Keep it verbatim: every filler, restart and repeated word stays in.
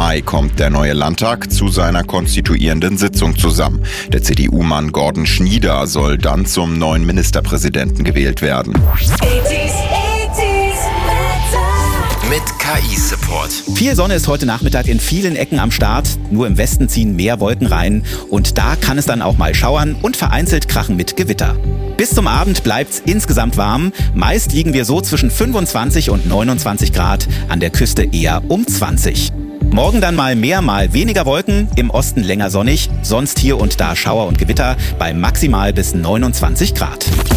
Mai kommt der neue Landtag zu seiner konstituierenden Sitzung zusammen. Der C D U-Mann Gordon Schnieder soll dann zum neuen Ministerpräsidenten gewählt werden. Mit K I-Support. Viel Sonne ist heute Nachmittag in vielen Ecken am Start. Nur im Westen ziehen mehr Wolken rein. Und da kann es dann auch mal schauern und vereinzelt krachen mit Gewitter. Bis zum Abend bleibt's insgesamt warm. Meist liegen wir so zwischen fünfundzwanzig und neunundzwanzig Grad. An der Küste eher um zwanzig. Morgen dann mal mehr, mal weniger Wolken. Im Osten länger sonnig. Sonst hier und da Schauer und Gewitter bei maximal bis neunundzwanzig Grad.